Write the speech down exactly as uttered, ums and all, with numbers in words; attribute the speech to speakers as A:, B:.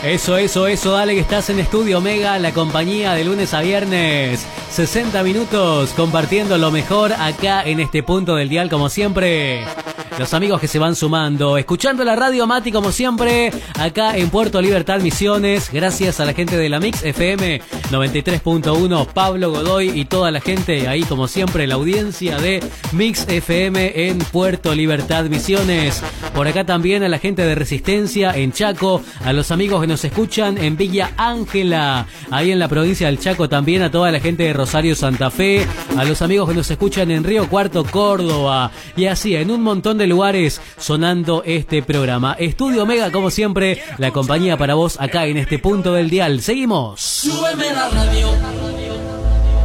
A: Eso, eso, eso, dale que estás en Estudio Omega, la compañía de lunes a viernes. sesenta minutos compartiendo lo mejor acá en este punto del dial, como siempre. Los amigos que se van sumando, escuchando la radio Mati como siempre, acá en Puerto Libertad Misiones, gracias a la gente de la Mix F M noventa y tres punto uno, Pablo Godoy y toda la gente ahí como siempre, la audiencia de Mix F M en Puerto Libertad Misiones. Por acá también a la gente de Resistencia en Chaco, a los amigos que nos escuchan en Villa Ángela, ahí en la provincia del Chaco también, a toda la gente de Rosario Santa Fe, a los amigos que nos escuchan en Río Cuarto, Córdoba, y así en un montón de lugares sonando este programa. Estudio Omega, como siempre, la compañía para vos acá en este punto del dial. Seguimos.
B: Súbeme la radio.